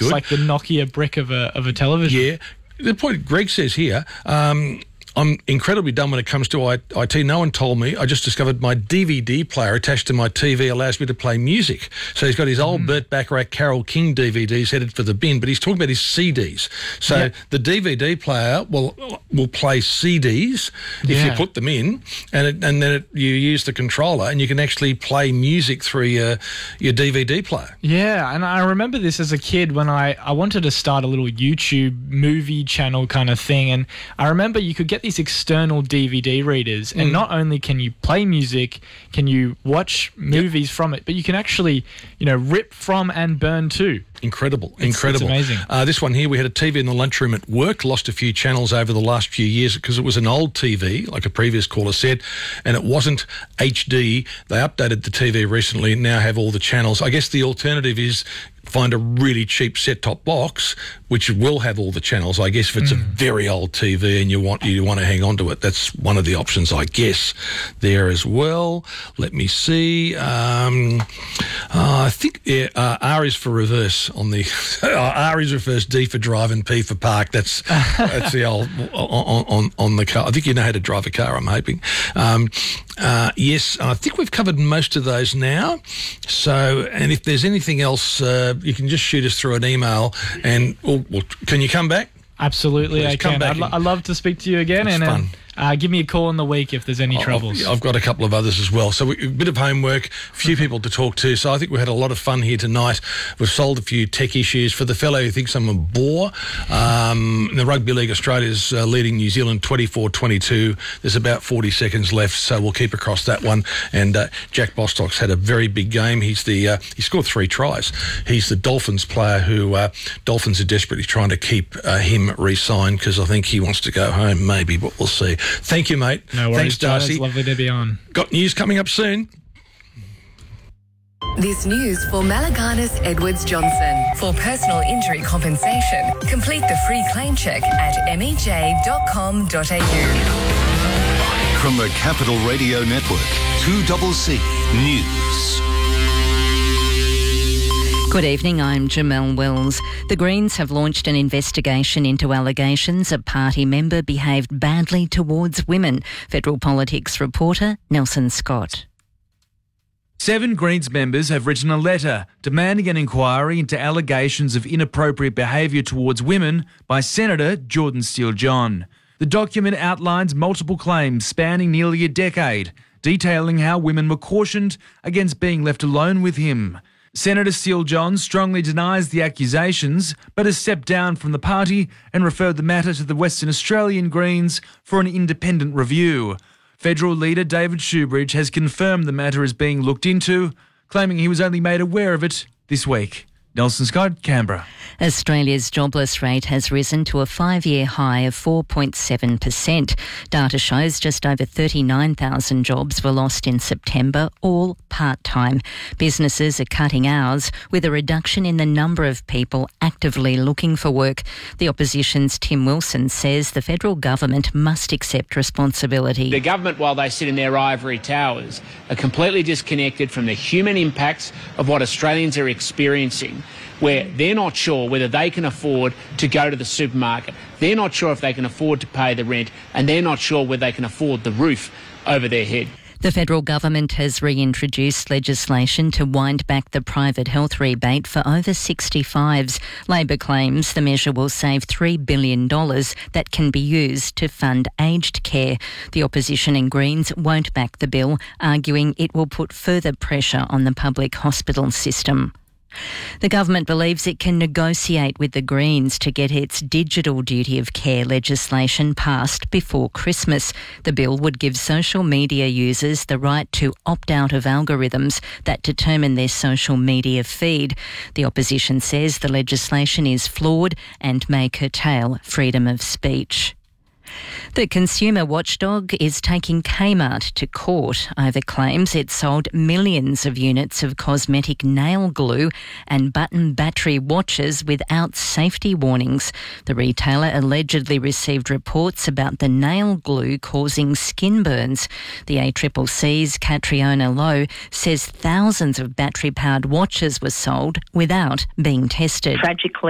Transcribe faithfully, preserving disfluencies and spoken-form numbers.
good. It's like the Nokia brick of a of a television. Yeah. The point Greg says here, um, I'm incredibly dumb when it comes to I T. No one told me. I just discovered my D V D player attached to my T V allows me to play music. So he's got his old mm. Burt Bacharach, Carole King D V Ds headed for the bin, but he's talking about his C Ds. So yep. the D V D player will will play C Ds if yeah. you put them in, and it, and then it, you use the controller, and you can actually play music through your your D V D player. Yeah, and I remember this as a kid when I, I wanted to start a little YouTube movie channel kind of thing, and I remember you could get these external D V D readers, and mm. not only can you play music, can you watch movies yep. from it, but you can actually, you know, rip from and burn too. Incredible, it's, incredible. It's amazing. Uh, this one here, we had a T V in the lunchroom at work, lost a few channels over the last few years because it was an old T V, like a previous caller said, and it wasn't H D. They updated the T V recently and now have all the channels. I guess the alternative is find a really cheap set-top box, which will have all the channels. I guess if it's mm. a very old T V and you want you want to hang on to it, that's one of the options, I guess, there as well. Let me see. Um, uh, I think yeah, uh, R is for reverse on the R is reverse, D for drive, and P for park. That's that's the old on, on on the car. I think you know how to drive a car, I'm hoping. Um, uh, yes, I think we've covered most of those now. So, and if there's anything else, uh, you can just shoot us through an email, and we'll, we'll, can you come back? Absolutely, Please I can. I'd, lo- I'd love to speak to you again. It's and fun. Uh, give me a call in the week if there's any I've, troubles. I've got a couple of others as well. So we, a bit of homework, a few people to talk to. So I think we had a lot of fun here tonight. We've solved a few tech issues. For the fellow who thinks I'm a bore, um, the Rugby League Australia's uh, leading New Zealand twenty-four twenty-two. There's about forty seconds left, so we'll keep across that one. And uh, Jack Bostock's had a very big game. He's the uh, he scored three tries. He's the Dolphins player who uh, Dolphins are desperately trying to keep uh, him re-signed because I think he wants to go home, maybe, but we'll see. Thank you, mate. No worries, Thanks, Darcy. It's lovely to be on. Got news coming up soon. This news for Malaganas Edwards Johnson. For personal injury compensation, complete the free claim check at m e j dot com dot a u. From the Capital Radio Network, two C C News. Good evening, I'm Jamelle Wells. The Greens have launched an investigation into allegations a party member behaved badly towards women. Federal Politics reporter Nelson Scott. Seven Greens members have written a letter demanding an inquiry into allegations of inappropriate behaviour towards women by Senator Jordan Steele-John. The document outlines multiple claims spanning nearly a decade, detailing how women were cautioned against being left alone with him. Senator Steele-John strongly denies the accusations, but has stepped down from the party and referred the matter to the Western Australian Greens for an independent review. Federal leader David Shoebridge has confirmed the matter is being looked into, claiming he was only made aware of it this week. Nelson Scott, Canberra. Australia's jobless rate has risen to a five-year high of four point seven percent. Data shows just over thirty-nine thousand jobs were lost in September, all part-time. Businesses are cutting hours with a reduction in the number of people actively looking for work. The opposition's Tim Wilson says the federal government must accept responsibility. The government, while they sit in their ivory towers, are completely disconnected from the human impacts of what Australians are experiencing, where they're not sure whether they can afford to go to the supermarket. They're not sure if they can afford to pay the rent, and they're not sure whether they can afford the roof over their head. The federal government has reintroduced legislation to wind back the private health rebate for over sixty-fives. Labor claims the measure will save three billion dollars that can be used to fund aged care. The opposition and Greens won't back the bill, arguing it will put further pressure on the public hospital system. The government believes it can negotiate with the Greens to get its digital duty of care legislation passed before Christmas. The bill would give social media users the right to opt out of algorithms that determine their social media feed. The opposition says the legislation is flawed and may curtail freedom of speech. The consumer watchdog is taking Kmart to court over claims it sold millions of units of cosmetic nail glue and button battery watches without safety warnings. The retailer allegedly received reports about the nail glue causing skin burns. The A C C C's Catriona Lowe says thousands of battery-powered watches were sold without being tested. Tragically,